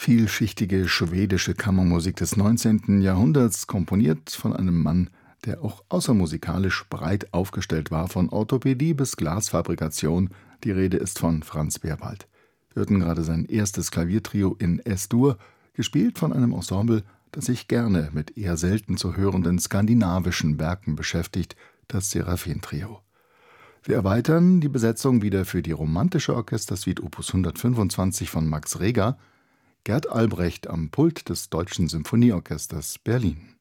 Vielschichtige schwedische Kammermusik des 19. Jahrhunderts, komponiert von einem Mann, der auch außermusikalisch breit aufgestellt war, von Orthopädie bis Glasfabrikation. Die Rede ist von Franz Berwald. Wir hörten gerade sein erstes Klaviertrio in S-Dur, gespielt von einem Ensemble, das sich gerne mit eher selten zu hörenden skandinavischen Werken beschäftigt, das Seraphin-Trio. Wir erweitern die Besetzung wieder für die romantische Orchestersuite Opus 125 von Max Reger, Gerd Albrecht am Pult des Deutschen Symphonieorchesters Berlin.